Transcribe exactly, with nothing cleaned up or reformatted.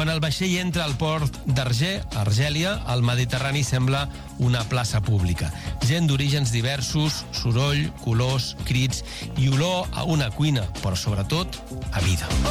Quan el vaixell entra al port d'Arger, Argèlia, el Mediterrani sembla una plaça pública. Gent d'orígens diversos, soroll, colors, crits i olor a una cuina, però sobretot a vida.